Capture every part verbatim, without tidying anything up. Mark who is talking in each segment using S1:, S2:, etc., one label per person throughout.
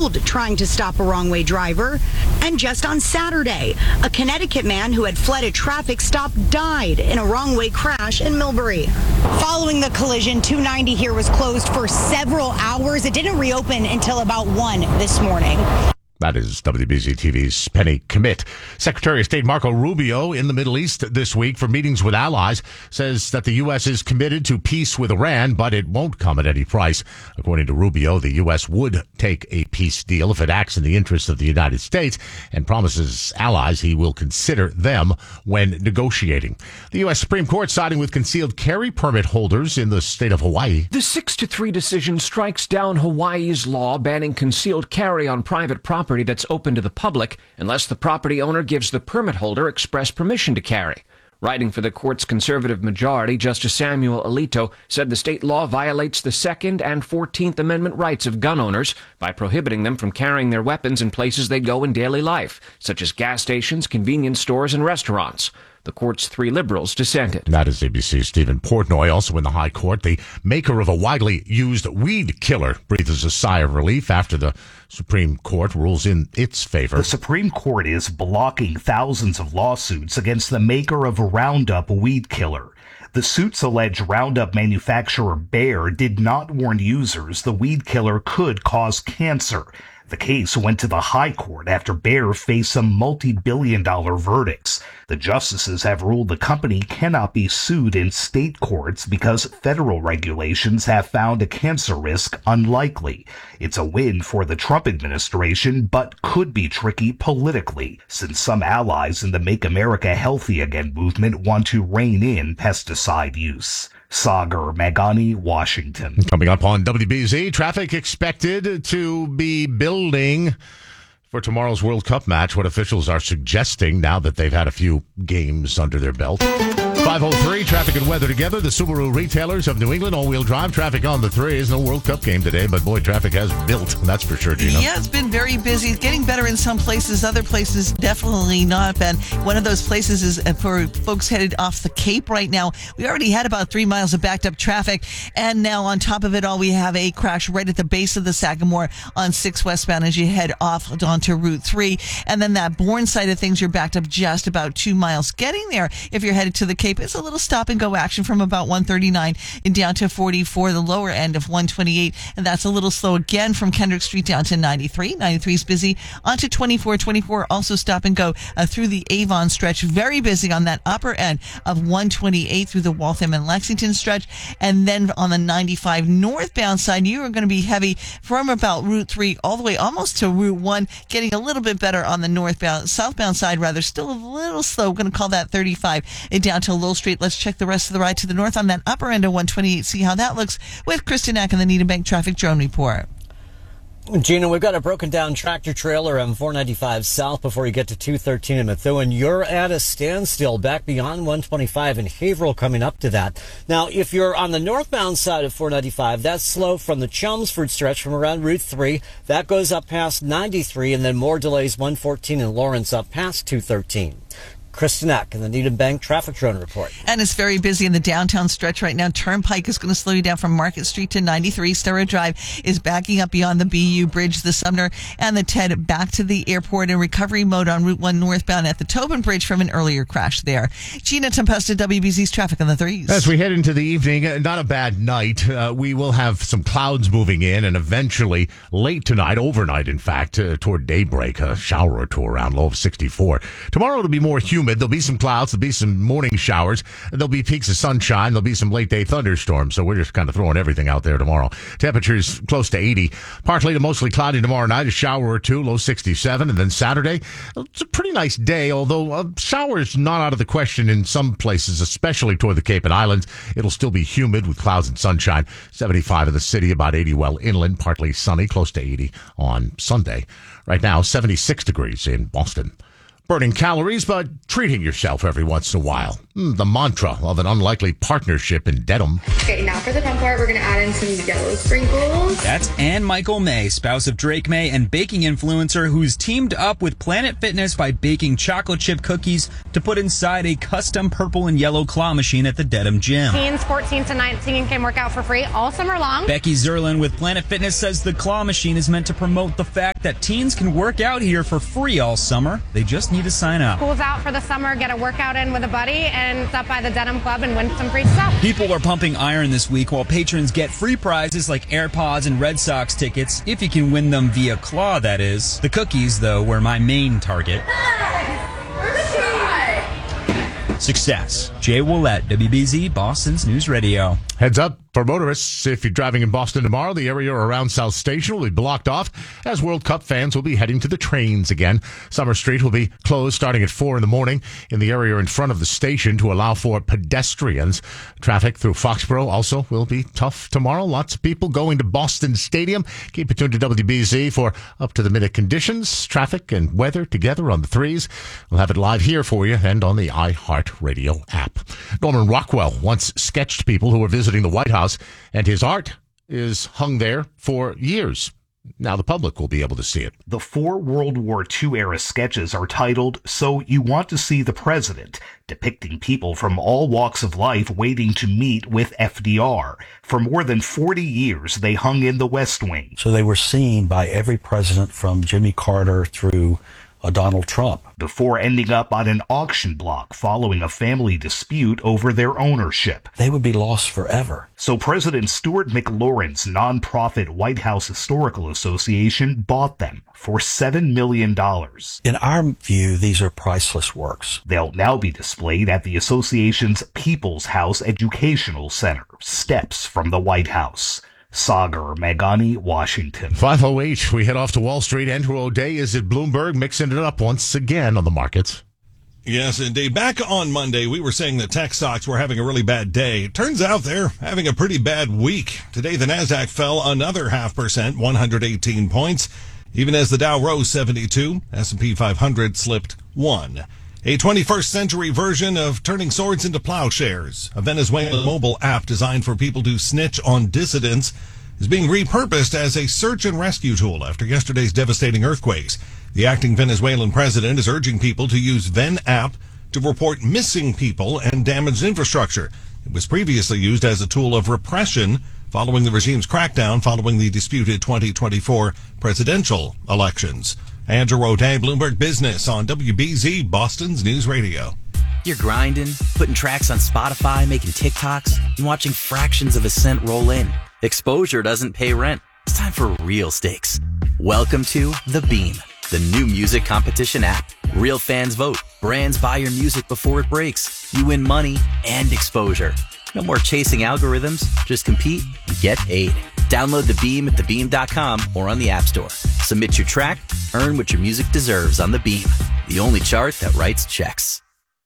S1: killed trying to stop a wrong-way driver. And just on Saturday, a Connecticut man who had fled a traffic stop died in a wrong-way crash in Millbury. Following the collision, two ninety here was closed for several hours. It didn't reopen until about one this morning.
S2: That is W B Z T V's Penny Commit. Secretary of State Marco Rubio in the Middle East this week for meetings with allies says that the U S is committed to peace with Iran, but it won't come at any price. According to Rubio, the U S would take a peace deal if it acts in the interests of the United States and promises allies he will consider them when negotiating. The U S Supreme Court siding with concealed carry permit holders in the state of Hawaii.
S3: The six to three decision strikes down Hawaii's law banning concealed carry on private property that's open to the public unless the property owner gives the permit holder express permission to carry. Writing for the court's conservative majority, Justice Samuel Alito said the state law violates the Second and Fourteenth Amendment rights of gun owners by prohibiting them from carrying their weapons in places they go in daily life, such as gas stations, convenience stores, and restaurants. The court's three liberals dissented.
S2: That is A B C's Stephen Portnoy. Also in the High Court, the maker of a widely used weed killer breathes a sigh of relief after the Supreme Court rules in its favor.
S4: The Supreme Court is blocking thousands of lawsuits against the maker of a Roundup weed killer. The suits allege Roundup manufacturer Bayer did not warn users the weed killer could cause cancer. The case went to the High Court after Bayer faced some multi-billion dollar verdicts. The justices have ruled the company cannot be sued in state courts because federal regulations have found a cancer risk unlikely. It's a win for the Trump administration, but could be tricky politically, since some allies in the Make America Healthy Again movement want to rein in pesticide use. Sagar Magani, Washington.
S2: Coming up on W B Z, traffic expected to be building for tomorrow's World Cup match, what officials are suggesting now that they've had a few games under their belt. five oh three, traffic and weather together. The Subaru retailers of New England, all-wheel drive traffic on the threes. No World Cup game today, but boy, traffic has built. That's for sure, Gina.
S5: Yeah, it's been very busy. It's getting better in some places. Other places, definitely not been. One of those places is for folks headed off the Cape right now. We already had about three miles of backed up traffic. And now on top of it all, we have a crash right at the base of the Sagamore on six westbound as you head off onto Route three. And then that Bourne side of things, you're backed up just about two miles. Getting there, if you're headed to the Cape, it's a little stop and go action from about one thirty-nine and down to forty-four, the lower end of one twenty-eight. And that's a little slow again from Kendrick Street down to ninety-three. ninety-three is busy onto twenty-four. twenty-four also stop and go uh, through the Avon stretch. Very busy on that upper end of one twenty-eight through the Waltham and Lexington stretch. And then on the ninety-five northbound side, you are going to be heavy from about Route three all the way almost to Route one, getting a little bit better on the northbound, southbound side rather, still a little slow. We're going to call that thirty-five and down to Lowell Street. Let's check the rest of the ride to the north on that upper end of one twenty-eight. See how that looks with Kristen Ack and the Needham Bank Traffic Drone Report.
S6: Gina, we've got a broken down tractor trailer on four ninety-five south before you get to two thirteen in Methuen. You're at a standstill back beyond one twenty-five in Haverhill coming up to that. Now, if you're on the northbound side of four ninety-five, that's slow from the Chelmsford stretch from around Route three. That goes up past ninety-three, and then more delays one fourteen in Lawrence up past two thirteen. Kristen Eck in the Needham Bank Traffic Drone Report.
S5: And it's very busy in the downtown stretch right now. Turnpike is going to slow you down from Market Street to ninety-three. Sturrow Drive is backing up beyond the B U Bridge, the Sumner, and the Ted back to the airport in recovery mode on Route one northbound at the Tobin Bridge from an earlier crash there. Gina Tempesta, W B Z's Traffic on the threes.
S2: As we head into the evening, not a bad night. Uh, we will have some clouds moving in, and eventually late tonight, overnight in fact, uh, toward daybreak, a shower or two around, low of sixty-four. Tomorrow it'll be more humid. There'll be some clouds. There'll be some morning showers. There'll be peaks of sunshine. There'll be some late-day thunderstorms. So we're just kind of throwing everything out there tomorrow. Temperatures close to eighty. Partly to mostly cloudy tomorrow night. A shower or two, low sixty-seven. And then Saturday, it's a pretty nice day, although a shower's not out of the question in some places, especially toward the Cape and Islands. It'll still be humid with clouds and sunshine. seventy-five in the city, about eighty well inland, partly sunny, close to eighty on Sunday. Right now, seventy-six degrees in Boston. Burning calories, but treating yourself every once in a while. mm, the mantra of an unlikely partnership in Dedham.
S7: Okay, now for the fun part, we're going to add in some yellow sprinkles.
S8: That's Ann Michael May, spouse of Drake May and baking influencer who's teamed up with Planet Fitness by baking chocolate chip cookies to put inside a custom purple and yellow claw machine at the Dedham gym.
S9: Teens fourteen to nineteen can work out for free all summer long.
S8: Becky Zerlin with Planet Fitness says the claw machine is meant to promote the fact that teens can work out here for free all summer. They just need to sign up.
S9: School's out for the summer, get a workout in with a buddy, and stop by the Dedham Club and win some free stuff.
S8: People are pumping iron this week while patrons get free prizes like AirPods and Red Sox tickets, if you can win them via claw, that is. The cookies, though, were my main target. Success. Jay Willett, W B Z, Boston's News Radio.
S2: Heads up for motorists. If you're driving in Boston tomorrow, the area around South Station will be blocked off as World Cup fans will be heading to the trains again. Summer Street will be closed starting at four in the morning in the area in front of the station to allow for pedestrians. Traffic through Foxborough also will be tough tomorrow. Lots of people going to Boston Stadium. Keep it tuned to W B Z for up-to-the-minute conditions, traffic, and weather together on the threes. We'll have it live here for you and on the iHeartRadio app. Norman Rockwell once sketched people who were visiting the White House, and his art is hung there for years. Now the public will be able to see it.
S4: The four World War Two era sketches are titled So You Want to See the President, depicting people from all walks of life waiting to meet with F D R. For more than forty years, they hung in the West Wing.
S10: So they were seen by every president from Jimmy Carter through uh, Donald Trump.
S4: Before ending up on an auction block following a family dispute over their ownership.
S10: They would be lost forever.
S4: So President Stuart McLaurin's nonprofit White House Historical Association bought them for seven million dollars.
S10: In our view, these are priceless works.
S4: They'll now be displayed at the association's People's House Educational Center, steps from the White House. Sagar Magani, Washington.
S2: five oh eight, we head off to Wall Street. Andrew O'Day is at Bloomberg, mixing it up once again on the markets.
S11: Yes, indeed. Back on Monday, we were saying that tech stocks were having a really bad day. It turns out they're having a pretty bad week. Today, the Nasdaq fell another half percent, one hundred eighteen points, even as the Dow rose seventy-two. S and P five hundred slipped one. A twenty-first century version of turning swords into plowshares, a Venezuelan mobile app designed for people to snitch on dissidents, is being repurposed as a search and rescue tool after yesterday's devastating earthquakes. The acting Venezuelan president is urging people to use Ven app to report missing people and damaged infrastructure. It was previously used as a tool of repression following the regime's crackdown following the disputed twenty twenty-four presidential elections. Andrew O'Day, Bloomberg Business on W B Z, Boston's News Radio.
S12: You're grinding, putting tracks on Spotify, making TikToks, and watching fractions of a cent roll in. Exposure doesn't pay rent. It's time for real stakes. Welcome to The Beam, the new music competition app. Real fans vote. Brands buy your music before it breaks. You win money and exposure. No more chasing algorithms. Just compete and get paid. Download The Beam at the beam dot com or on the App Store. Submit your track, earn what your music deserves on The Beam, the only chart that writes checks.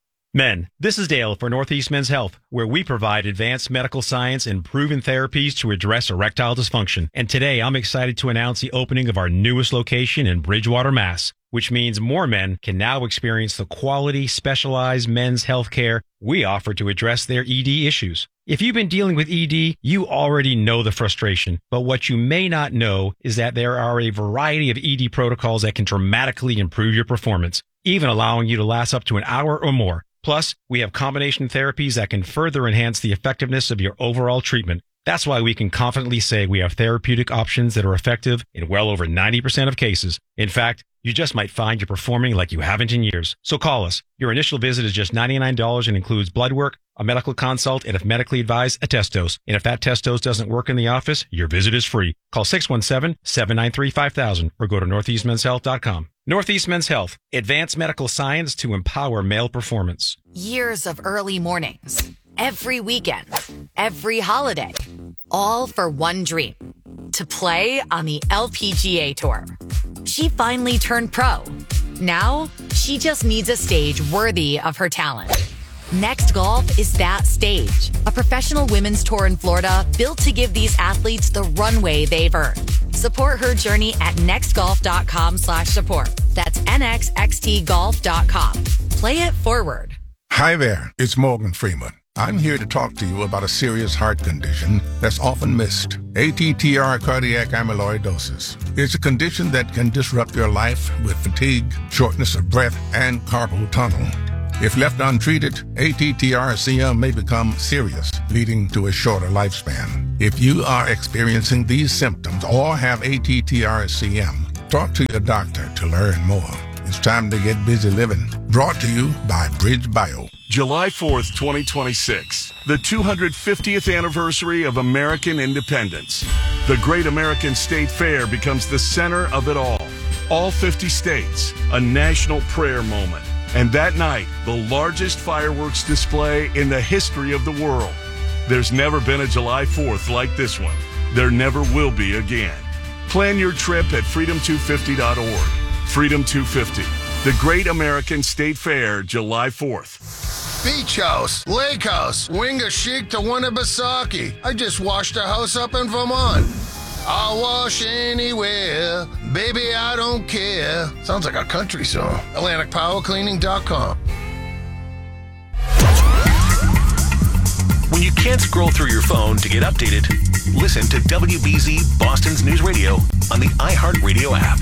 S13: Men, this is Dale for Northeast Men's Health, where we provide advanced medical science and proven therapies to address erectile dysfunction. And today, I'm excited to announce the opening of our newest location in Bridgewater, Mass., which means more men can now experience the quality, specialized men's health care we offer to address their E D issues. If you've been dealing with E D, you already know the frustration. But what you may not know is that there are a variety of E D protocols that can dramatically improve your performance, even allowing you to last up to an hour or more. Plus, we have combination therapies that can further enhance the effectiveness of your overall treatment. That's why we can confidently say we have therapeutic options that are effective in well over ninety percent of cases. In fact, you just might find you're performing like you haven't in years. So call us. Your initial visit is just ninety-nine dollars and includes blood work, a medical consult, and if medically advised, a test dose. And if that test dose doesn't work in the office, your visit is free. Call six one seven, seven nine three, five thousand or go to northeast men's health dot com. Northeast Men's Health, advanced medical science to empower male performance.
S14: Years of early mornings, every weekend, every holiday, all for one dream, to play on the L P G A Tour. She finally turned pro. Now, she just needs a stage worthy of her talent. Next Golf is that stage, a professional women's tour in Florida built to give these athletes the runway they've earned. Support her journey at next golf dot com slash support. That's N X X T golf dot com. Play it forward.
S15: Hi there, it's Morgan Freeman. I'm here to talk to you about a serious heart condition that's often missed. A T T R cardiac amyloidosis. It's a condition that can disrupt your life with fatigue, shortness of breath, and carpal tunnel. If left untreated, A T T R C M may become serious, leading to a shorter lifespan. If you are experiencing these symptoms or have A T T R C M, talk to your doctor to learn more. It's time to get busy living. Brought to you by Bridge Bio.
S16: July fourth, twenty twenty-six, the two hundred fiftieth anniversary of American independence. The Great American State Fair becomes the center of it all. All fifty states, a national prayer moment. And that night, the largest fireworks display in the history of the world. There's never been a July fourth like this one. There never will be again. Plan your trip at freedom two fifty dot org. Freedom two fifty, the Great American State Fair, July fourth.
S17: Beach house, lake house, Winga Chic to Winnipesaukee. I just washed a house up in Vermont. I'll wash anywhere, baby, I don't care. Sounds like a country song. Atlantic Power Cleaning dot com.
S18: When you can't scroll through your phone to get updated, listen to W B Z Boston's News Radio on the iHeartRadio app.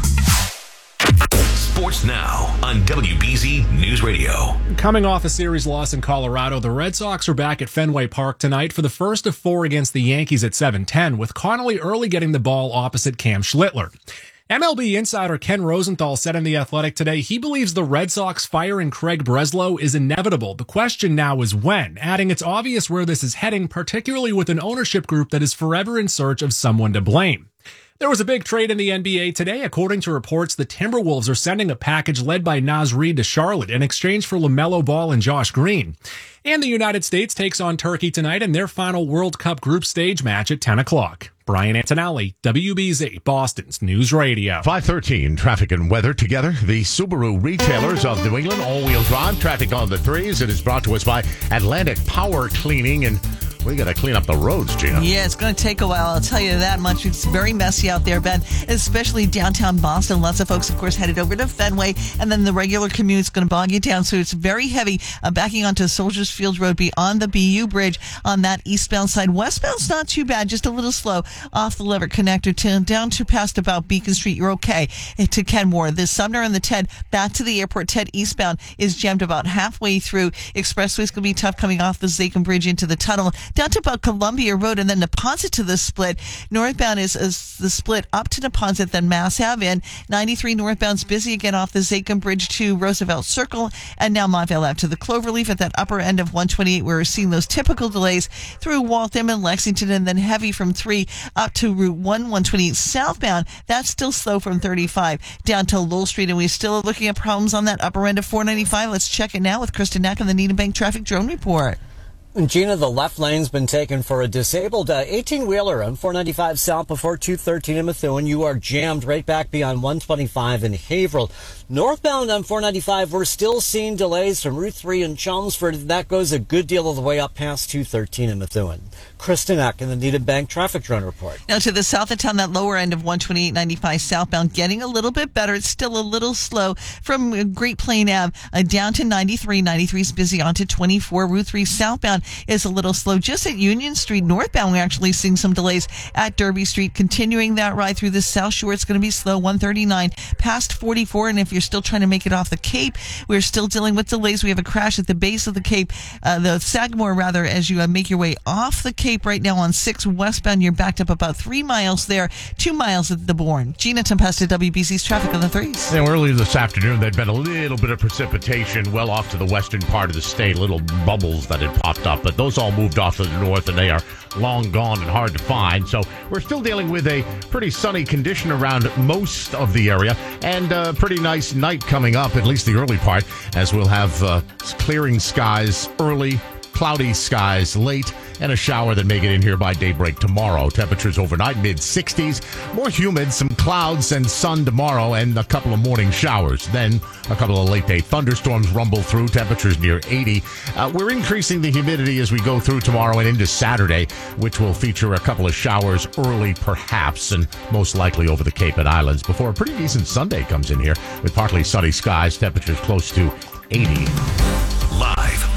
S18: Sports now on W B Z News Radio.
S19: Coming off a series loss in Colorado, the Red Sox are back at Fenway Park tonight for the first of four against the Yankees at seven ten, with Connolly early getting the ball opposite Cam Schlittler. M L B insider Ken Rosenthal said in The Athletic today he believes the Red Sox firing Craig Breslow is inevitable. The question now is when, adding it's obvious where this is heading, particularly with an ownership group that is forever in search of someone to blame. There was a big trade in the N B A today. According to reports, the Timberwolves are sending a package led by Naz Reid to Charlotte in exchange for LaMelo Ball and Josh Green. And the United States takes on Turkey tonight in their final World Cup group stage match at ten o'clock. Brian Antonelli, W B Z, Boston's News Radio.
S2: five thirteen, traffic and weather together. The Subaru retailers of New England, all-wheel drive, traffic on the threes. It is brought to us by Atlantic Power Cleaning, and we got to clean up the roads, Gina.
S5: Yeah, it's going to take a while. I'll tell you that much. It's very messy out there, Ben, especially downtown Boston. Lots of folks, of course, headed over to Fenway, and then the regular commute's going to bog you down. So it's very heavy uh, backing onto Soldiers Field Road beyond the B U Bridge on that eastbound side. Westbound's not too bad, just a little slow off the Leverett connector to down to past about Beacon Street. You're okay to Kenmore. The Sumner and the Ted back to the airport. Ted eastbound is jammed about halfway through. Expressway's going to be tough coming off the Zachem Bridge into the tunnel. Down to about Columbia Road and then Neponset to the split. Northbound is, is the split up to Neponset, then Mass Ave in. ninety-three northbound's busy again off the Zachem Bridge to Roosevelt Circle, and now Montvale Ave to the Cloverleaf at that upper end of one twenty-eight. Where we're seeing those typical delays through Waltham and Lexington, and then heavy from three up to Route one, one twenty-eight southbound. That's still slow from thirty-five down to Lowell Street, and we still are looking at problems on that upper end of four ninety-five. Let's check it now with Kristen Knack on the Needham Bank Traffic Drone Report.
S6: Gina, the left lane's been taken for a disabled eighteen-wheeler on four ninety-five south before two thirteen in Methuen. You are jammed right back beyond one twenty-five in Haverhill. Northbound on four ninety-five, we're still seeing delays from Route three in Chelmsford. That goes a good deal of the way up past two thirteen in Methuen. Kristen Eck in the Needham Bank Traffic Drone Report.
S5: Now to the south of town, that lower end of one twenty-eight ninety-five southbound getting a little bit better. It's still a little slow from Great Plain Ave uh, down to ninety-three. ninety-three is busy onto twenty-four. Route three southbound is a little slow. Just at Union Street northbound, we're actually seeing some delays at Derby Street. Continuing that ride through the South Shore, it's going to be slow. one thirty-nine past forty-four. And if you're still trying to make it off the Cape, we're still dealing with delays. We have a crash at the base of the Cape, uh, the Sagamore rather, as you uh, make your way off the Cape right now on six westbound. You're backed up about three miles there, two miles at the Bourne. Gina Tempesta, W B C's traffic on the threes.
S2: And earlier this afternoon, there'd been a little bit of precipitation well off to the western part of the state, little bubbles that had popped up, but those all moved off to the north, and they are long gone and hard to find. So we're still dealing with a pretty sunny condition around most of the area, and a pretty nice night coming up, at least the early part, as we'll have uh, clearing skies early, cloudy skies late, and a shower that may get in here by daybreak tomorrow. Temperatures overnight, mid sixties. More humid, some clouds and sun tomorrow, and a couple of morning showers. Then a couple of late-day thunderstorms rumble through, temperatures near eighty. Uh, we're increasing the humidity as we go through tomorrow and into Saturday, which will feature a couple of showers early, perhaps, and most likely over the Cape and Islands, before a pretty decent Sunday comes in here with partly sunny skies, temperatures close to eighty.
S18: Live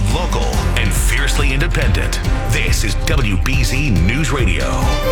S18: local, and fiercely independent. This is W B Z News Radio.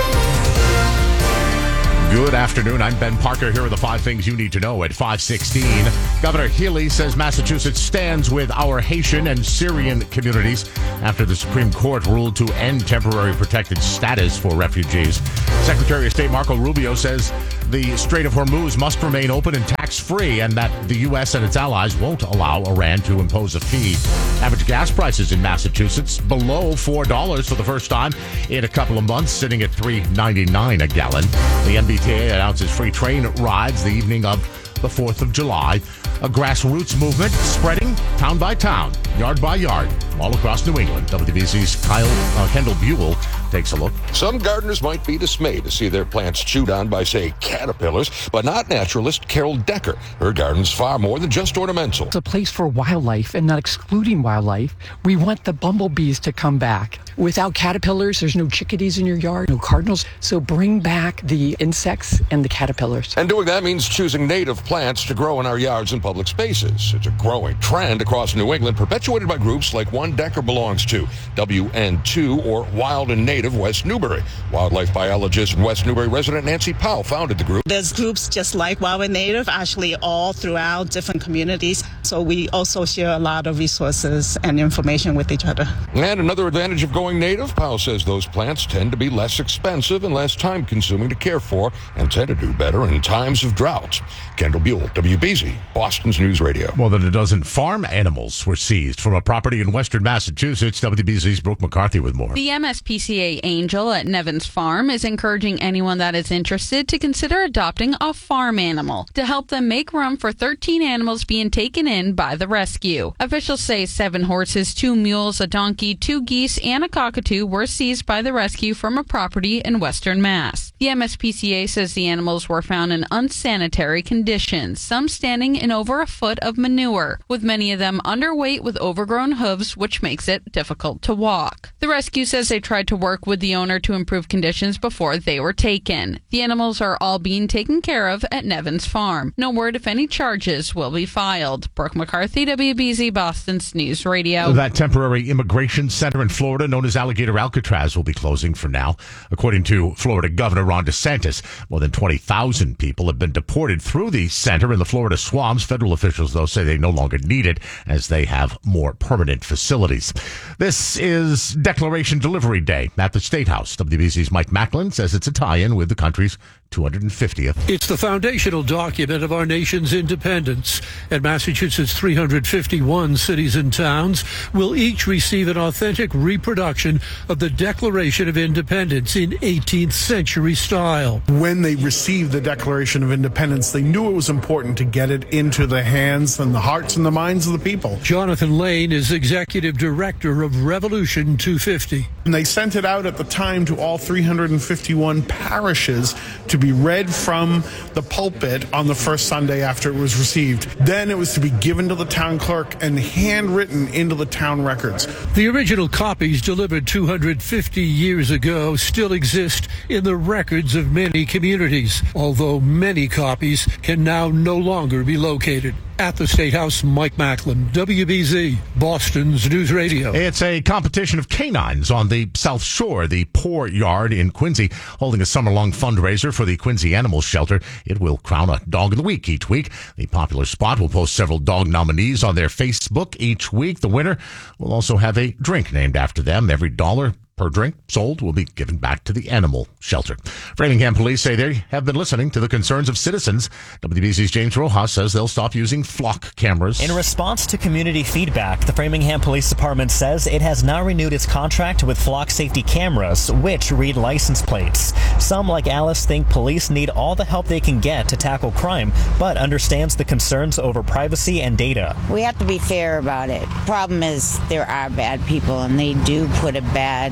S2: Good afternoon. I'm Ben Parker. Here are the five things you need to know at five sixteen. Governor Healy says Massachusetts stands with our Haitian and Syrian communities after the Supreme Court ruled to end temporary protected status for refugees. Secretary of State Marco Rubio says the Strait of Hormuz must remain open and tax-free, and that the U S and its allies won't allow Iran to impose a fee. Average gas prices in Massachusetts below four dollars for the first time in a couple of months, sitting at three ninety-nine a gallon. The M B T A announces free train rides the evening of the fourth of July. A grassroots movement spreading town by town, yard by yard, all across New England. W B Z's Kyle uh, Kendall Buell takes a look.
S20: Some gardeners might be dismayed to see their plants chewed on by, say, caterpillars, but not naturalist Carol Decker. Her garden's far more than just ornamental.
S21: It's a place for wildlife and not excluding wildlife. We want the bumblebees to come back. Without caterpillars, there's no chickadees in your yard, no cardinals. So bring back the insects and the caterpillars.
S20: And doing that means choosing native plants to grow in our yards and public spaces. It's a growing trend across New England, perpetuated by groups like one Decker belongs to, W N two, or Wild and Native West Newbury. Wildlife biologist and West Newbury resident Nancy Powell founded the group.
S22: There's groups just like Wild and Native, actually all throughout different communities. So we also share a lot of resources and information with each other.
S20: And another advantage of going native, Powell says those plants tend to be less expensive and less time-consuming to care for, and tend to do better in times of drought. Kendall Buell, W B Z, Boston's News Radio.
S2: More than a dozen farm animals were seized from a property in western Massachusetts. W B Z's Brooke McCarthy with more.
S23: The M S P C A Angel at Nevins Farm is encouraging anyone that is interested to consider adopting a farm animal to help them make room for thirteen animals being taken in by the rescue. Officials say seven horses, two mules, a donkey, two geese, and a cockatoo were seized by the rescue from a property in western Mass. The M S P C A says the animals were found in unsanitary conditions, some standing in over a foot of manure, with many of them underweight with overgrown hooves, which makes it difficult to walk. The rescue says they tried to work with the owner to improve conditions before they were taken. The animals are all being taken care of at Nevins Farm. No word if any charges will be filed. Brooke McCarthy, W B Z Boston's News Radio.
S2: That temporary immigration center in Florida, known as Alligator Alcatraz, will be closing for now. According to Florida Governor Ron DeSantis, more than twenty thousand people have been deported through the center in the Florida swamps. Federal officials, though, say they no longer need it as they have more permanent facilities. This is Declaration Delivery Day at the State House. W B Z's Mike Macklin says it's a tie-in with the country's two hundred fiftieth.
S24: It's the foundational document of our nation's independence, and Massachusetts' three hundred fifty-one cities and towns will each receive an authentic reproduction of the Declaration of Independence in eighteenth century style.
S25: When they received the Declaration of Independence, they knew it was important to get it into the hands and the hearts and the minds of the people.
S24: Jonathan Lane is executive director of Revolution two fifty.
S25: And they sent it out at the time to all three hundred fifty-one parishes to be read from the pulpit on the first Sunday after it was received. Then it was to be given to the town clerk and handwritten into the town records.
S24: The original copies delivered two hundred fifty years ago still exist in the records of many communities, although many copies can now no longer be located. At the State House, Mike Macklin, W B Z, Boston's News Radio.
S2: It's a competition of canines on the South Shore, the Poor Yard in Quincy, holding a summer-long fundraiser for the Quincy Animal Shelter. It will crown a Dog of the Week each week. The popular spot will post several dog nominees on their Facebook each week. The winner will also have a drink named after them. Every dollar per drink sold will be given back to the animal shelter. Framingham police say they have been listening to the concerns of citizens. W B Z's James Rojas says they'll stop using flock cameras.
S26: In response to community feedback, the Framingham Police Department says it has now renewed its contract with flock safety cameras, which read license plates. Some, like Alice, think police need all the help they can get to tackle crime, but understands the concerns over privacy and data.
S27: We have to be fair about it. Problem is, there are bad people, and they do put a bad,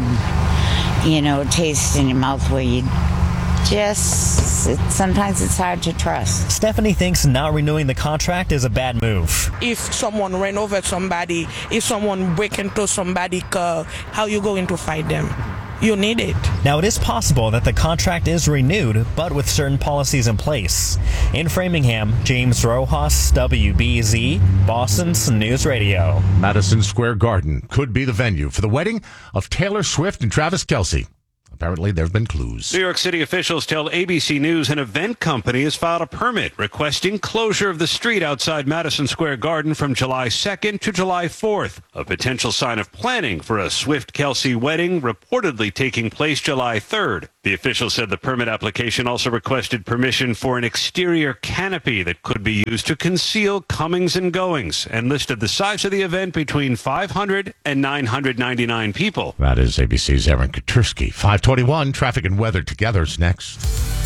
S27: you know, taste in your mouth where you just, it, sometimes it's hard to trust.
S26: Stephanie thinks not renewing the contract is a bad move.
S28: If someone ran over somebody, if someone break into somebody's car, how you going to fight them?
S1: you need it.
S26: Now, it is possible that the contract is renewed, but with certain policies in place. In Framingham, James Rojas, W B Z, Boston's News Radio.
S2: Madison Square Garden could be the venue for the wedding of Taylor Swift and Travis Kelce. Apparently, there have been clues.
S3: New York City officials tell A B C News an event company has filed a permit requesting closure of the street outside Madison Square Garden from July second to July fourth, a potential sign of planning for a Swift-Kelce wedding reportedly taking place July third. The official said the permit application also requested permission for an exterior canopy that could be used to conceal comings and goings, and listed the size of the event between five hundred and nine hundred ninety-nine people.
S2: That is A B C's Aaron Katursky. five twenty-one, traffic and weather together is next.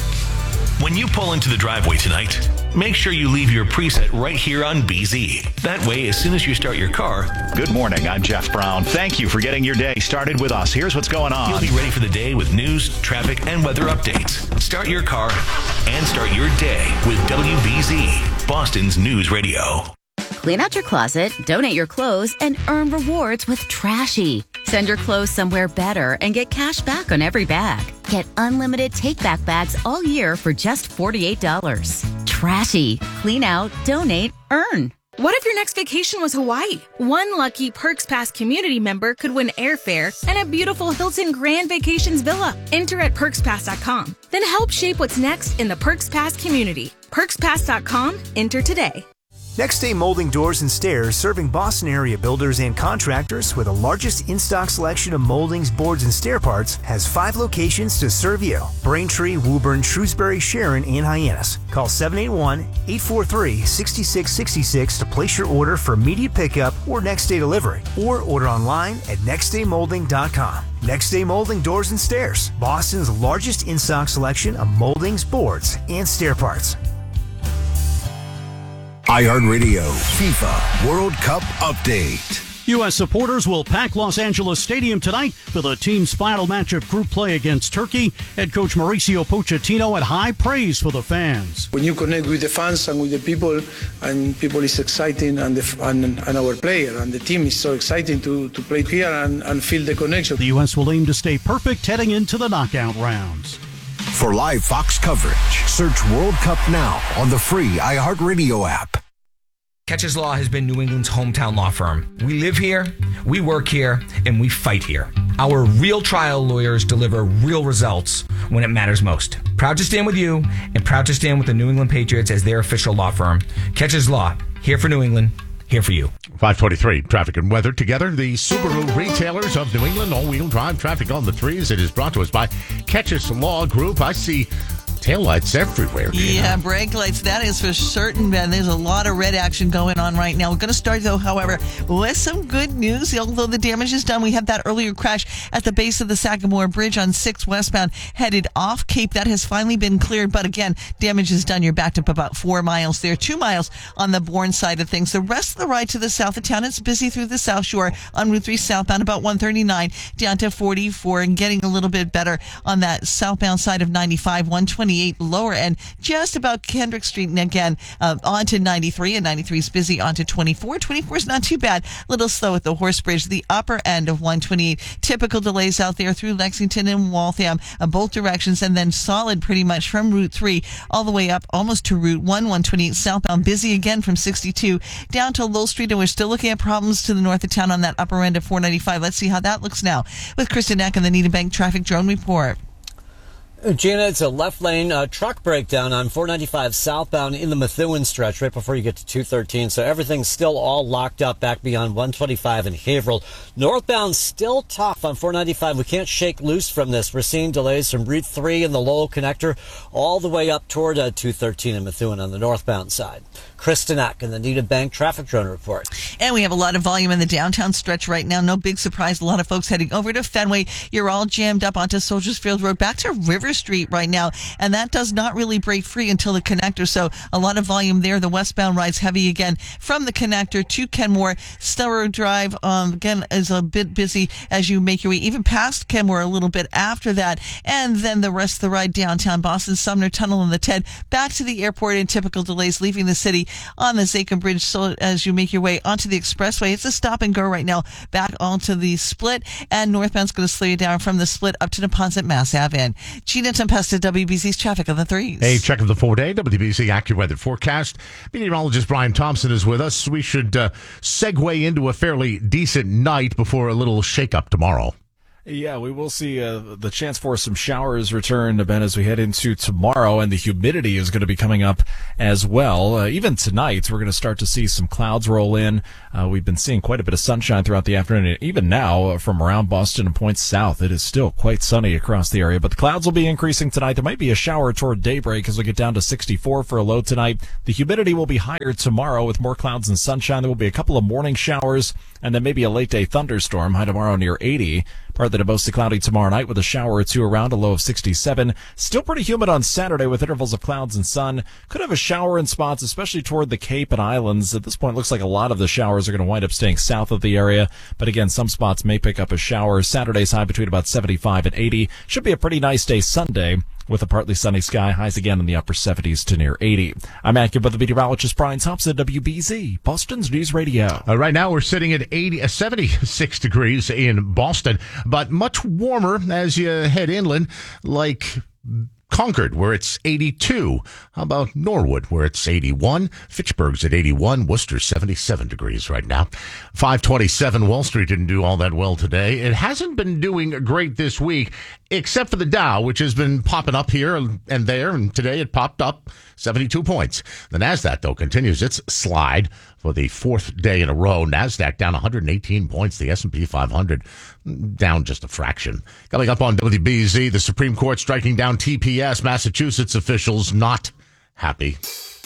S18: When you pull into the driveway tonight, make sure you leave your preset right here on B Z. That way, as soon as you start your car...
S4: Good morning, I'm Jeff Brown. Thank you for getting your day started with us. Here's what's going on.
S18: You'll be ready for the day with news, traffic, and weather updates. Start your car and start your day with W B Z, Boston's News Radio.
S7: Clean out your closet, donate your clothes, and earn rewards with Trashy. Send your clothes somewhere better and get cash back on every bag. Get unlimited take-back bags all year for just forty-eight dollars. Trashy. Clean out, donate, earn.
S8: What if your next vacation was Hawaii? One lucky Perks Pass community member could win airfare and a beautiful Hilton Grand Vacations villa. Enter at perks pass dot com. Then help shape what's next in the Perks Pass community. perks pass dot com. Enter today.
S9: Next Day Molding Doors and Stairs, serving Boston area builders and contractors with the largest in-stock selection of moldings, boards, and stair parts, has five locations to serve you. Braintree, Woburn, Shrewsbury, Sharon, and Hyannis. Call seven eight one, eight four three, six six six six to place your order for immediate pickup or next day delivery, or order online at next day molding dot com. Next Day Molding Doors and Stairs, Boston's largest in-stock selection of moldings, boards, and stair parts.
S10: iHeartRadio FIFA World Cup Update.
S28: U S supporters will pack Los Angeles Stadium tonight for the team's final match of group play against Turkey. Head coach Mauricio Pochettino had high praise for the fans.
S29: When you connect with the fans and with the people, and people is exciting, and, the, and, and our player and the team is so exciting to, to play here and, and feel the connection.
S28: The U S will aim to stay perfect heading into the knockout rounds.
S10: For live Fox coverage, search World Cup now on the free iHeartRadio app.
S30: Catches Law has been New England's hometown law firm. We live here, we work here, and we fight here. Our real trial lawyers deliver real results when it matters most. Proud to stand with you, and proud to stand with the New England Patriots as their official law firm. Catches Law, here for New England, here for you.
S2: five twenty-three, traffic and weather together. The Subaru retailers of New England, all-wheel drive traffic on the threes. It is brought to us by Catches Law Group. I see taillights everywhere.
S5: Yeah, brake lights, that is for certain, Ben. There's a lot of red action going on right now. We're going to start, though, however, with some good news. Although the damage is done, we had that earlier crash at the base of the Sagamore Bridge on six westbound, headed off Cape. That has finally been cleared, but again, damage is done. You're backed up about four miles there, two miles on the Bourne side of things. The rest of the ride to the south of town, it's busy through the South Shore on Route three southbound, about one thirty-nine down to forty-four, and getting a little bit better on that southbound side of ninety-five, one twenty-eight lower end, just about Kendrick Street, and again uh, onto ninety-three, and ninety-three is busy onto twenty-four. twenty-four is not too bad, a little slow at the Horse Bridge, the upper end of one twenty-eight. Typical delays out there through Lexington and Waltham, uh, both directions, and then solid pretty much from Route three all the way up almost to Route one, one twenty-eight southbound, busy again from sixty-two down to Lowell Street, and we're still looking at problems to the north of town on that upper end of four ninety-five. Let's see how that looks now with Kristen Eck and the Needham Bank Traffic Drone Report.
S6: Gina, it's a left lane uh, truck breakdown on four ninety-five southbound in the Methuen stretch right before you get to two thirteen. So everything's still all locked up back beyond one twenty-five in Haverhill. Northbound still tough on four ninety-five. We can't shake loose from this. We're seeing delays from Route three and the Lowell connector all the way up toward uh, two thirteen in Methuen on the northbound side. Kristen Eck and the Needham Bank Traffic Drone Report.
S5: And we have a lot of volume in the downtown stretch right now. No big surprise. A lot of folks heading over to Fenway. You're all jammed up onto Soldiers Field Road back to River River Street right now, and that does not really break free until the connector. So a lot of volume there. The westbound rides heavy again from the connector to Kenmore. Stelro Drive, um, again, is a bit busy as you make your way even past Kenmore a little bit after that. And then the rest of the ride downtown Boston, Sumner Tunnel and the T E D, back to the airport in typical delays, leaving the city on the Zakim Bridge. So as you make your way onto the expressway, it's a stop and go right now back onto the Split, and northbound's going to slow you down from the Split up to Neponset, Mass Ave. Gina Tempesta, W B C's traffic on the threes.
S2: A check of the four-day W B C AccuWeather forecast. Meteorologist Brian Thompson is with us. We should uh, segue into a fairly decent night before a little shake-up tomorrow.
S1: Yeah, we will see uh, the chance for some showers return, Ben, as we head into tomorrow, and the humidity is going to be coming up as well. Uh, even tonight, we're going to start to see some clouds roll in. Uh, we've been seeing quite a bit of sunshine throughout the afternoon. And even now, uh, from around Boston and points south, it is still quite sunny across the area. But the clouds will be increasing tonight. There might be a shower toward daybreak as we get down to sixty-four for a low tonight. The humidity will be higher tomorrow with more clouds and sunshine. There will be a couple of morning showers and then maybe a late-day thunderstorm. High tomorrow near eighty. Partly to mostly cloudy tomorrow night with a shower or two around, a low of sixty-seven. Still pretty humid on Saturday with intervals of clouds and sun. Could have a shower in spots, especially toward the Cape and Islands. At this point, it looks like a lot of the showers are going to wind up staying south of the area. But again, some spots may pick up a shower. Saturday's high between about seventy-five and eighty. Should be a pretty nice day Sunday with a partly sunny sky. Highs again in the upper seventies to near eighty. I'm AccuWeather meteorologist Brian Thompson, W B Z, Boston's News Radio.
S2: Uh, right now, we're sitting at eighty, uh, seventy-six degrees in Boston, but much warmer as you head inland, like Concord, where it's eighty-two. How about Norwood, where it's eighty-one? Fitchburg's at eighty-one. Worcester, seventy-seven degrees right now. five twenty-seven. Wall Street didn't do all that well today. It hasn't been doing great this week, except for the Dow, which has been popping up here and there, and today it popped up seventy-two points. The NASDAQ, though, continues its slide for the fourth day in a row. NASDAQ down one hundred eighteen points. The S and P five hundred down just a fraction. Coming up on W B Z, the Supreme Court striking down T P S. Massachusetts officials not happy.